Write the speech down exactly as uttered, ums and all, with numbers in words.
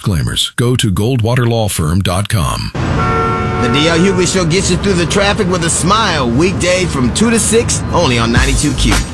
disclaimers. Go to goldwater law firm dot com. The D L Hughley Show gets you through the traffic with a smile. Weekdays from two to six, only on ninety-two Q.